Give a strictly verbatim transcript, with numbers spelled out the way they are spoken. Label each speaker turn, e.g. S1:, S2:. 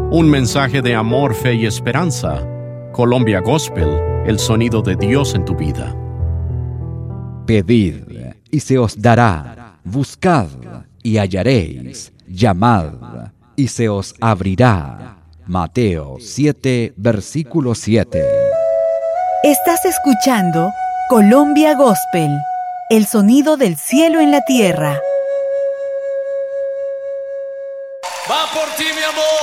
S1: Un mensaje de amor, fe y esperanza. Colombia Gospel, el sonido de Dios en tu vida.
S2: Pedid, y se os dará. Buscad, y hallaréis. Llamad, y se os abrirá. Mateo siete, versículo siete.
S3: Estás escuchando Colombia Gospel, el sonido del cielo en la tierra.
S4: Va por ti, mi amor.